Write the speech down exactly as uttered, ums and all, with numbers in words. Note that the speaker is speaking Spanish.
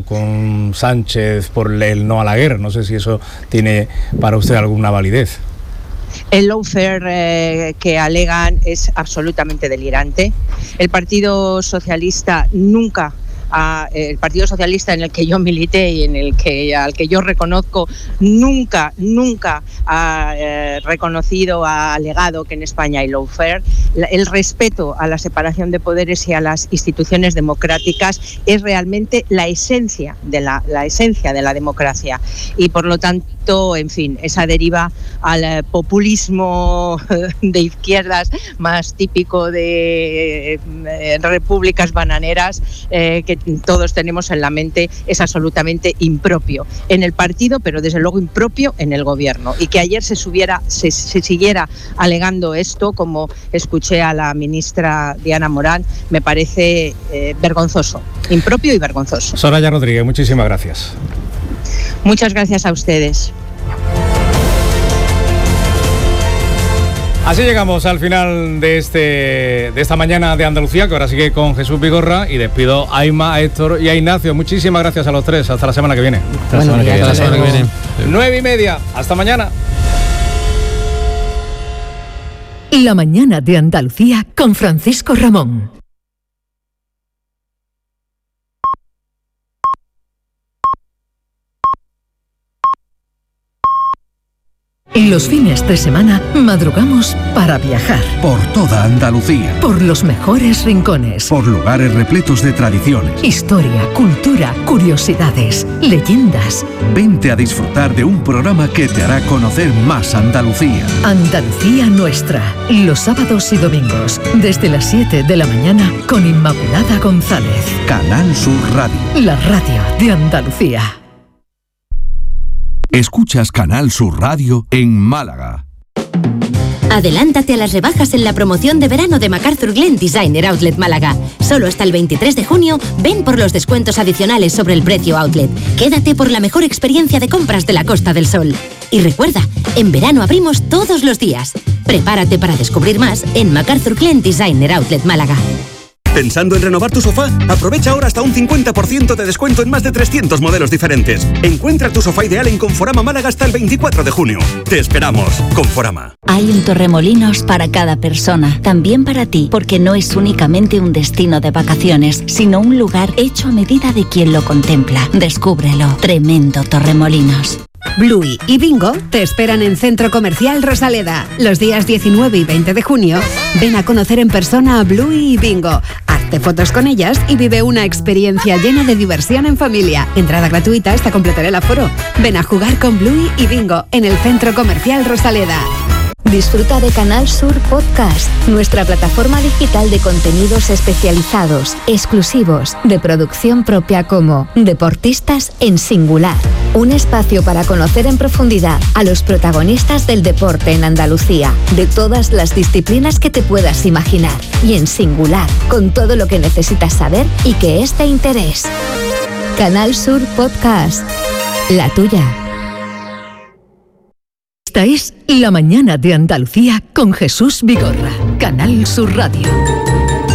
con Sánchez por el no a la guerra. No sé si eso tiene para usted alguna validez. El lawfare eh, que alegan es absolutamente delirante. El Partido Socialista nunca... A, el Partido Socialista en el que yo milité y en el que al que yo reconozco nunca, nunca ha eh, reconocido, ha alegado que en España hay lawfare. El respeto a la separación de poderes y a las instituciones democráticas es realmente la esencia de la, la esencia de la democracia, y por lo tanto, en fin, esa deriva al populismo de izquierdas más típico de eh, repúblicas bananeras eh, que todos tenemos en la mente es absolutamente impropio en el partido, pero desde luego impropio en el gobierno. Y que ayer se subiera, se, se siguiera alegando esto, como escuché a la ministra Diana Morán, me parece eh, vergonzoso, impropio y vergonzoso. Soraya Rodríguez, muchísimas gracias. Muchas gracias a ustedes. Así llegamos al final de este de esta mañana de Andalucía, que ahora sigue con Jesús Vigorra, y despido a Inma, a Héctor y a Ignacio. Muchísimas gracias a los tres. Hasta la semana que viene. Hasta bueno, la semana que viene. hasta la semana que viene. Nueve y media. Hasta mañana. La mañana de Andalucía con Francisco Ramón. Los fines de semana madrugamos para viajar. Por toda Andalucía. Por los mejores rincones. Por lugares repletos de tradiciones. Historia, cultura, curiosidades, leyendas. Vente a disfrutar de un programa que te hará conocer más Andalucía. Andalucía Nuestra. Los sábados y domingos, desde las siete de la mañana, con Inmaculada González. Canal Sur Radio. La radio de Andalucía. Escuchas Canal Sur Radio en Málaga. Adelántate a las rebajas en la promoción de verano de MacArthur Glen Designer Outlet Málaga. Solo hasta el veintitrés de junio, ven por los descuentos adicionales sobre el precio outlet. Quédate por la mejor experiencia de compras de la Costa del Sol. Y recuerda, en verano abrimos todos los días. Prepárate para descubrir más en MacArthur Glen Designer Outlet Málaga. ¿Pensando en renovar tu sofá? Aprovecha ahora hasta un cincuenta por ciento de descuento en más de trescientos modelos diferentes. Encuentra tu sofá ideal en Conforama Málaga hasta el veinticuatro de junio. Te esperamos. Conforama. Hay un Torremolinos para cada persona, también para ti, porque no es únicamente un destino de vacaciones, sino un lugar hecho a medida de quien lo contempla. Descúbrelo. Tremendo Torremolinos. Bluey y Bingo te esperan en Centro Comercial Rosaleda. Los días diecinueve y veinte de junio, ven a conocer en persona a Bluey y Bingo. Hazte fotos con ellas y vive una experiencia llena de diversión en familia. Entrada gratuita hasta completar el aforo. Ven a jugar con Bluey y Bingo en el Centro Comercial Rosaleda. Disfruta de Canal Sur Podcast, nuestra plataforma digital de contenidos especializados, exclusivos, de producción propia, como Deportistas en Singular. Un espacio para conocer en profundidad a los protagonistas del deporte en Andalucía, de todas las disciplinas que te puedas imaginar, y en singular, con todo lo que necesitas saber y que es de interés. Canal Sur Podcast, la tuya. Esta es La mañana de Andalucía con Jesús Vigorra, Canal Sur Radio.